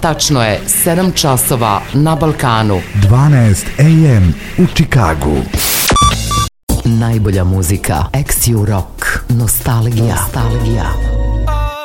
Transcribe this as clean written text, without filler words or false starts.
Tačno je 7 časova na Balkanu. 12 AM u Čikagu. Najbolja muzika, Ex-Rock, Nostalgija.